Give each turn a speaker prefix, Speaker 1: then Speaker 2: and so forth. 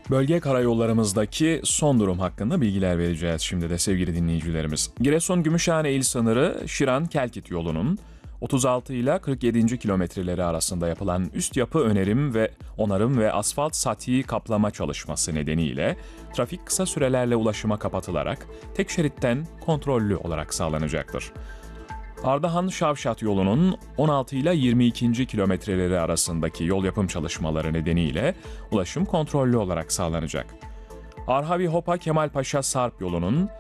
Speaker 1: Bölge karayollarımızdaki son durum hakkında bilgiler vereceğiz şimdi de sevgili dinleyicilerimiz. Giresun-Gümüşhane il sınırı Şiran-Kelkit yolunun 36 ile 47. kilometreleri arasında yapılan üst yapı önerim ve onarım ve asfalt satiği kaplama çalışması nedeniyle trafik kısa sürelerle ulaşıma kapatılarak tek şeritten kontrollü olarak sağlanacaktır. Ardahan-Şavşat yolunun 16 ile 22. kilometreleri arasındaki yol yapım çalışmaları nedeniyle ulaşım kontrollü olarak sağlanacak. Arhavi-Hopa Kemalpaşa Sarp yolunun